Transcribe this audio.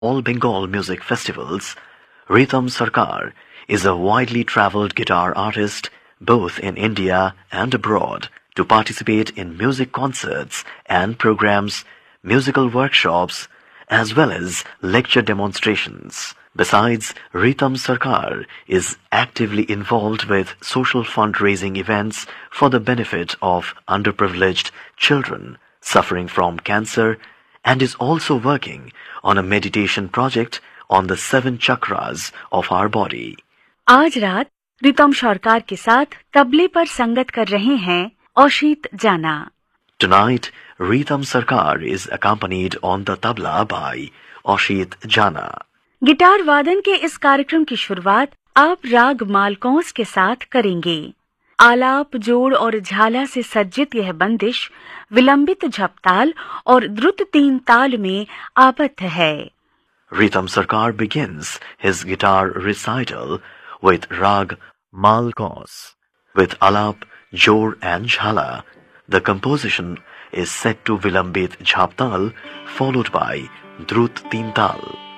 all Bengal music festivals, Rhythm Sarkar is a widely traveled guitar artist both in India and abroad to participate in music concerts and programs, musical workshops, as well as lecture demonstrations. Besides, Rhythm Sarkar is actively involved with social fundraising events for the benefit of underprivileged children suffering from cancer and is also working on a meditation project on the 7 chakras of our body. आज रात रितम सरकार के साथ तबले पर संगत कर रहे हैं औशीत जाना. Tonight, Rhythm Sarkar is accompanied on the tabla by Ashit Jana. Guitar वादन के इस कार्यक्रम की शुरुआत आप राग मालकौंस के साथ करेंगे. आलाप, जोड़ और झाला से सज्जित यह बंदिश विलंबित झपताल और द्रुत 3 ताल में आबद्ध है. Rhythm Sarkar begins his guitar recital with Rag Malkauns. With Alap, Jor and Jhala, the composition is set to Vilambit Jhaptal followed by Drut Tintal.